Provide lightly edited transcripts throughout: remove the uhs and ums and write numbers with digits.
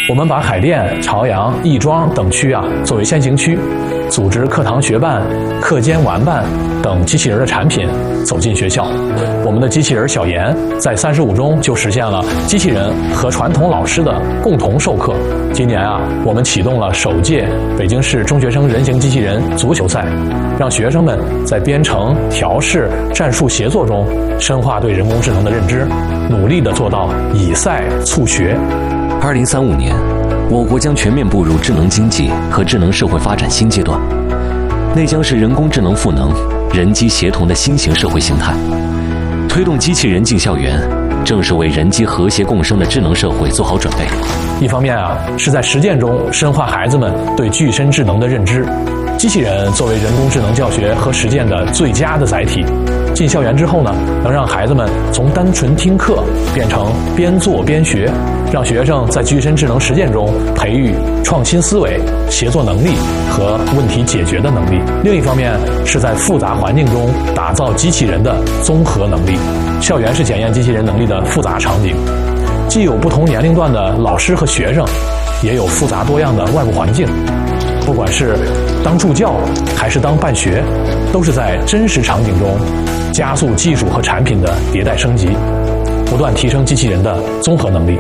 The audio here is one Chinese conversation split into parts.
我们把海淀、朝阳、亦庄等区作为先行区，组织课堂学伴、课间玩伴等机器人的产品走进学校。我们的机器人小严在35中就实现了机器人和传统老师的共同授课。今年我们启动了首届北京市中学生人形机器人足球赛，让学生们在编程、调试、战术协作中深化对人工智能的认知，努力地做到以赛促学。 2035年，我国将全面步入智能经济和智能社会发展新阶段，那将是人工智能赋能、人机协同的新型社会形态。推动机器人进校园，正是为人机和谐共生的智能社会做好准备。 一方面是在实践中深化孩子们对具身智能的认知。机器人作为人工智能教学和实践的最佳的载体，进校园之后能让孩子们从单纯听课变成边做边学，让学生在具身智能实践中培育创新思维、协作能力和问题解决的能力。另一方面是在复杂环境中打造机器人的综合能力。校园是检验机器人能力的复杂场景，既有不同年龄段的老师和学生，也有复杂多样的外部环境。不管是当助教还是当办学，都是在真实场景中加速技术和产品的迭代升级，不断提升机器人的综合能力。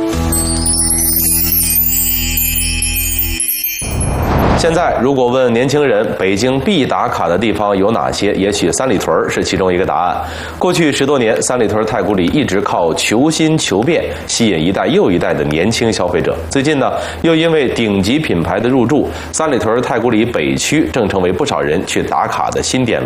现在如果问年轻人北京必打卡的地方有哪些，也许三里屯是其中一个答案。过去10多年，三里屯太古里一直靠求新求变吸引一代又一代的年轻消费者。最近又因为顶级品牌的入驻，三里屯太古里北区正成为不少人去打卡的新点位。